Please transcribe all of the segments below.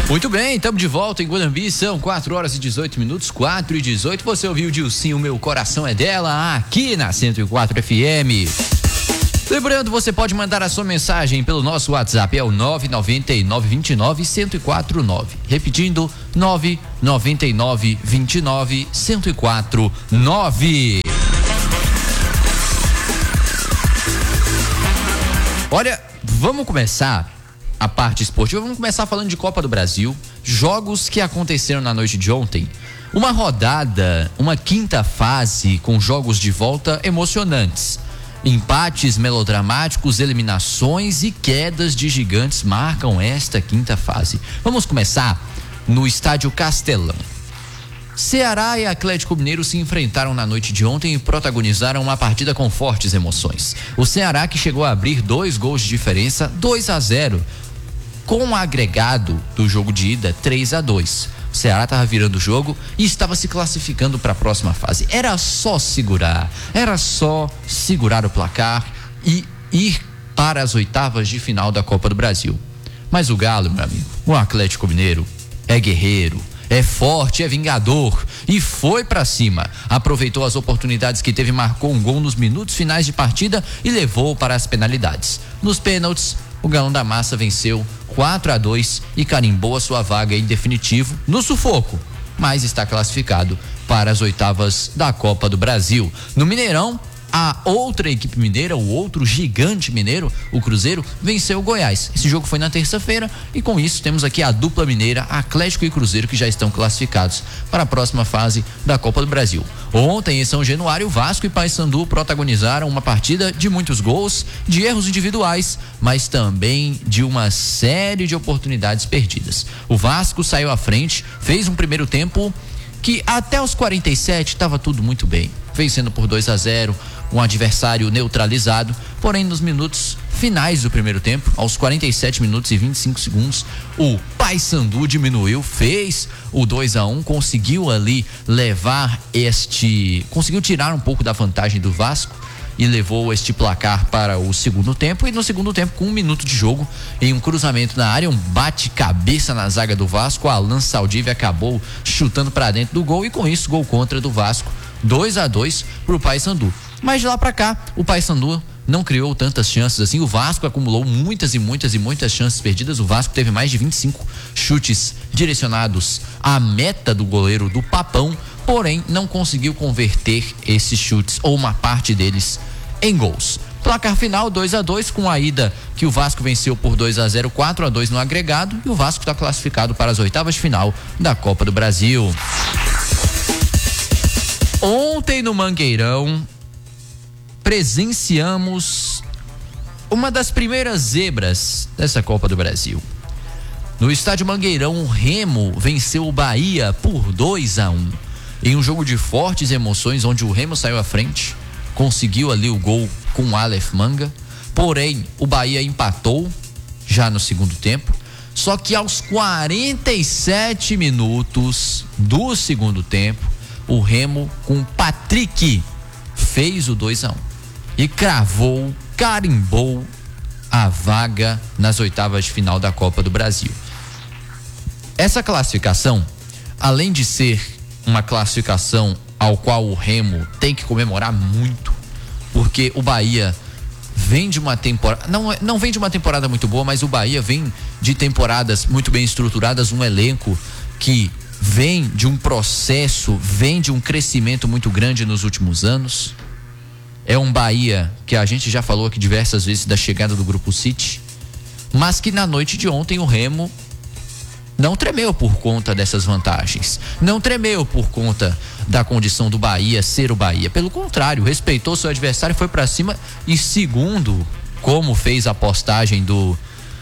Muito bem, estamos de volta em Guanambi, são 4h18, 4h18. Você ouviu o Dilcinho, Meu Coração é Dela, aqui na 104 FM. Lembrando, você pode mandar a sua mensagem pelo nosso WhatsApp, é o 999-29-1049. Repetindo, 999-29-1049. Olha, vamos começar a parte esportiva, vamos começar falando de Copa do Brasil, jogos que aconteceram na noite de ontem, uma rodada, uma quinta fase com jogos de volta emocionantes, empates melodramáticos, eliminações e quedas de gigantes marcam esta quinta fase. Vamos começar no estádio Castelão. Ceará e Atlético Mineiro se enfrentaram na noite de ontem e protagonizaram uma partida com fortes emoções. O Ceará, que chegou a abrir 2 gols de diferença, 2-0, com o agregado do jogo de ida 3-2. O Ceará estava virando o jogo e estava se classificando para a próxima fase. Era só segurar o placar e ir para as oitavas de final da Copa do Brasil. Mas o Galo, meu amigo, o Atlético Mineiro é guerreiro, é forte, é vingador e foi pra cima. Aproveitou as oportunidades que teve, marcou um gol nos minutos finais de partida e levou para as penalidades. Nos pênaltis, o Galão da Massa venceu 4-2 e carimbou a sua vaga em definitivo no sufoco, mas está classificado para as oitavas da Copa do Brasil. No Mineirão, a outra equipe mineira, o outro gigante mineiro, o Cruzeiro, venceu o Goiás. Esse jogo foi na terça-feira e com isso temos aqui a dupla mineira, Atlético e Cruzeiro, que já estão classificados para a próxima fase da Copa do Brasil. Ontem em São Januário, Vasco e Paysandu protagonizaram uma partida de muitos gols, de erros individuais, mas também de uma série de oportunidades perdidas. O Vasco saiu à frente, fez um primeiro tempo que até os 47 estava tudo muito bem, vencendo por 2-0, um adversário neutralizado, porém nos minutos finais do primeiro tempo, aos 47 minutos e 25 segundos, o Paysandu diminuiu, fez o 2-1, conseguiu ali conseguiu tirar um pouco da vantagem do Vasco e levou este placar para o segundo tempo. E no segundo tempo, com 1 minuto de jogo, em um cruzamento na área, um bate-cabeça na zaga do Vasco, Alan Saldivia acabou chutando para dentro do gol e com isso gol contra do Vasco, 2-2 pro Paysandu. Mas de lá para cá, o Paysandu não criou tantas chances assim. O Vasco acumulou muitas chances perdidas. O Vasco teve mais de 25 chutes direcionados à meta do goleiro do Papão, porém não conseguiu converter esses chutes ou uma parte deles em gols. Placar final 2-2, com a ida que o Vasco venceu por 2-0, 4-2 no agregado, e o Vasco está classificado para as oitavas de final da Copa do Brasil. Ontem no Mangueirão presenciamos uma das primeiras zebras dessa Copa do Brasil. No estádio Mangueirão, o Remo venceu o Bahia por 2-1. Em um jogo de fortes emoções, onde o Remo saiu à frente, conseguiu ali o gol com o Aleph Manga, porém o Bahia empatou já no segundo tempo, só que aos 47 minutos do segundo tempo, o Remo com Patrick fez o 2-1 e carimbou a vaga nas oitavas de final da Copa do Brasil. Essa classificação, além de ser uma classificação ao qual o Remo tem que comemorar muito, porque o Bahia vem de uma temporada, não vem de uma temporada muito boa, mas o Bahia vem de temporadas muito bem estruturadas, um elenco que vem de um processo, vem de um crescimento muito grande nos últimos anos. É um Bahia que a gente já falou aqui diversas vezes da chegada do Grupo City, mas que na noite de ontem o Remo não tremeu por conta dessas vantagens, não tremeu por conta da condição do Bahia ser o Bahia. Pelo contrário, respeitou seu adversário, foi pra cima e, segundo como fez a postagem do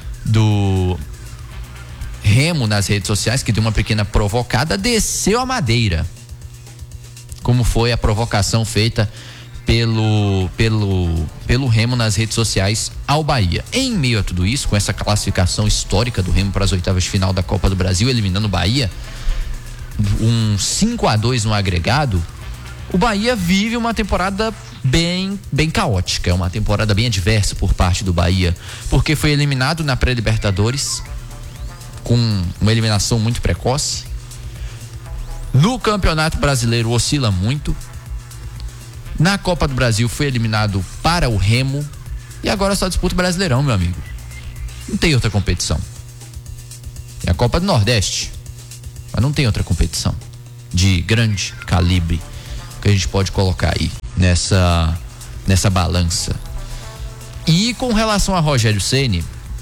Remo nas redes sociais, que deu uma pequena provocada, desceu a madeira, como foi a provocação feita pelo Remo nas redes sociais ao Bahia. Em meio a tudo isso, com essa classificação histórica do Remo para as oitavas de final da Copa do Brasil, eliminando o Bahia, um 5-2 no agregado, o Bahia vive uma temporada bem caótica, é uma temporada bem adversa por parte do Bahia, porque foi eliminado na pré-Libertadores, com uma eliminação muito precoce. No Campeonato Brasileiro oscila muito. Na Copa do Brasil foi eliminado para o Remo. E agora só disputa o Brasileirão, meu amigo. Não tem outra competição. É a Copa do Nordeste, mas não tem outra competição de grande calibre que a gente pode colocar aí nessa balança. E com relação a Rogério Ceni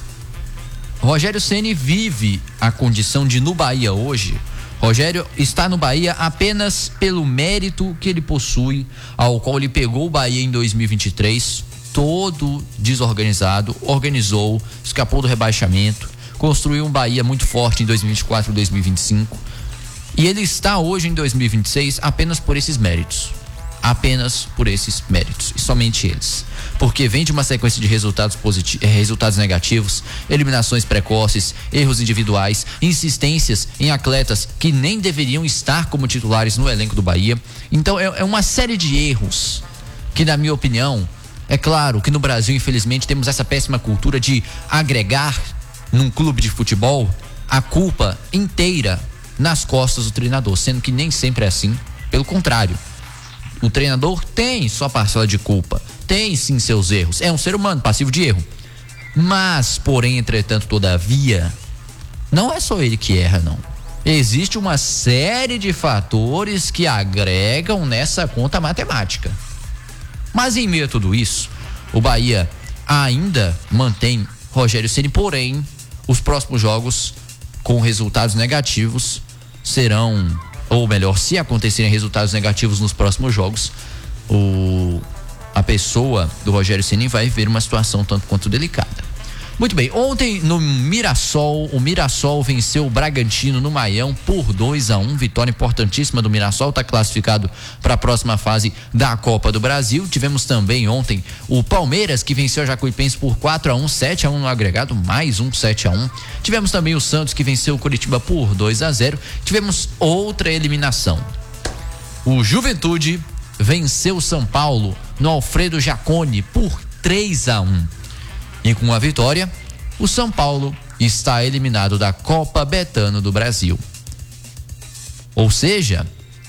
vive a condição de, no Bahia hoje, Rogério está no Bahia apenas pelo mérito que ele possui, ao qual ele pegou o Bahia em 2023, todo desorganizado, organizou, escapou do rebaixamento, construiu um Bahia muito forte em 2024 e 2025, e ele está hoje em 2026 apenas por esses méritos. Apenas por esses méritos, e somente eles, porque vem de uma sequência de resultados negativos, eliminações precoces, erros individuais, insistências em atletas que nem deveriam estar como titulares no elenco do Bahia. Então é uma série de erros que, na minha opinião, é claro que no Brasil, infelizmente, temos essa péssima cultura de agregar num clube de futebol a culpa inteira nas costas do treinador, sendo que nem sempre é assim. Pelo contrário, o treinador tem sua parcela de culpa, tem sim seus erros, é um ser humano passivo de erro, mas, porém, entretanto, todavia, não é só ele que erra, não. Existe uma série de fatores que agregam nessa conta matemática. Mas em meio a tudo isso, o Bahia ainda mantém Rogério Ceni, porém, os próximos jogos com resultados negativos serão, ou melhor, se acontecerem resultados negativos nos próximos jogos, a pessoa do Rogério Ceni vai ver uma situação tanto quanto delicada. Muito bem, ontem no Mirassol, o Mirassol venceu o Bragantino no Maião por 2-1, vitória importantíssima do Mirassol, está classificado para a próxima fase da Copa do Brasil. Tivemos também ontem o Palmeiras, que venceu a Jacuipense por 4-1, 7-1 no agregado, mais um 7-1. Tivemos também o Santos, que venceu o Curitiba por 2-0. Tivemos outra eliminação. O Juventude venceu o São Paulo no Alfredo Jaconi por 3-1. E com a vitória, o São Paulo está eliminado da Copa Betano do Brasil. Ou seja,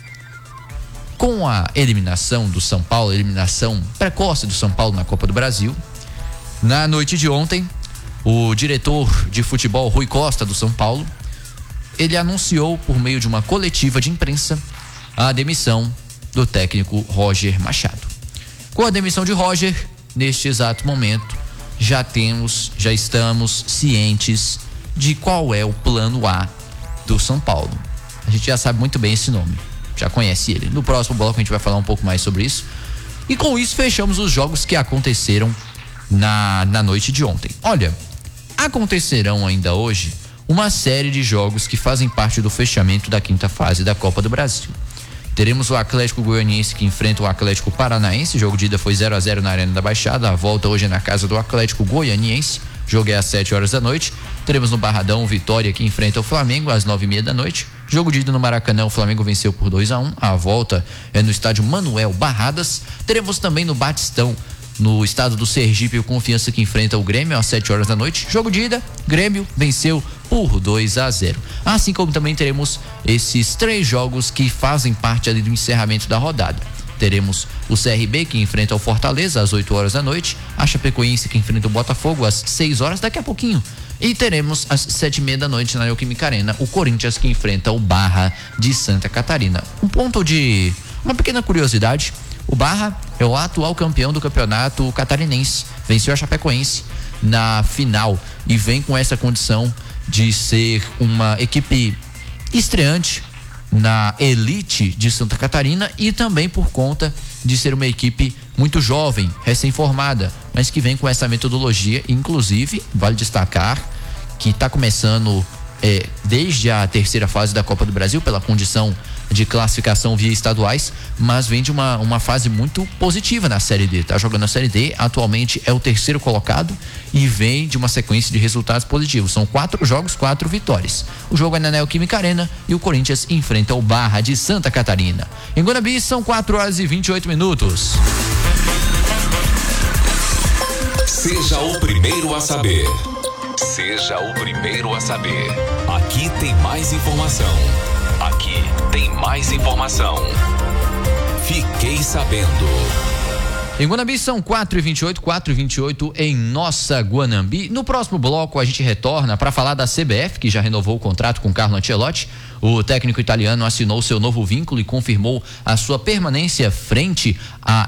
com a eliminação do São Paulo, eliminação precoce do São Paulo na Copa do Brasil, na noite de ontem, o diretor de futebol Rui Costa do São Paulo, ele anunciou por meio de uma coletiva de imprensa a demissão do técnico Roger Machado. Com a demissão de Roger, neste exato momento, já estamos cientes de qual é o plano A do São Paulo. A gente já sabe muito bem esse nome, já conhece ele. No próximo bloco a gente vai falar um pouco mais sobre isso. E com isso fechamos os jogos que aconteceram na noite de ontem. Olha, acontecerão ainda hoje uma série de jogos que fazem parte do fechamento da quinta fase da Copa do Brasil. Teremos o Atlético Goianiense que enfrenta o Atlético Paranaense. O jogo de ida foi 0-0 na Arena da Baixada. A volta hoje é na casa do Atlético Goianiense. O jogo é às 7 horas da noite. Teremos no Barradão o Vitória que enfrenta o Flamengo às 9:30 da noite. Jogo de ida no Maracanã, o Flamengo venceu por 2-1. A volta é no estádio Manuel Barradas. Teremos também no Batistão, no estado do Sergipe, o Confiança que enfrenta o Grêmio às 7 horas da noite. Jogo de ida, Grêmio venceu por 2-0. Assim como também teremos esses 3 jogos que fazem parte ali do encerramento da rodada. Teremos o CRB que enfrenta o Fortaleza às 8 horas da noite, a Chapecoense que enfrenta o Botafogo às 6 horas, daqui a pouquinho. E teremos às 7:30 da noite na Neoquímica Arena o Corinthians que enfrenta o Barra de Santa Catarina. Uma pequena curiosidade: o Barra é o atual campeão do campeonato catarinense, venceu a Chapecoense na final e vem com essa condição de ser uma equipe estreante na elite de Santa Catarina e também por conta de ser uma equipe muito jovem, recém-formada, mas que vem com essa metodologia. Inclusive, vale destacar que está começando desde a terceira fase da Copa do Brasil pela condição de classificação via estaduais, mas vem de uma fase muito positiva na Série D. Tá jogando a Série D, atualmente é o terceiro colocado e vem de uma sequência de resultados positivos. São 4 jogos, 4 vitórias. O jogo é na Neoquímica Arena e o Corinthians enfrenta o Barra de Santa Catarina. Em Guanabí são 4 horas e 28 minutos. Seja o primeiro a saber. Seja o primeiro a saber. Aqui tem mais informação. Aqui tem mais informação. Fiquei sabendo. Em Guanambi são 4h28 em nossa Guanambi. No próximo bloco a gente retorna para falar da CBF, que já renovou o contrato com Carlo Ancelotti. O técnico italiano assinou seu novo vínculo e confirmou a sua permanência frente à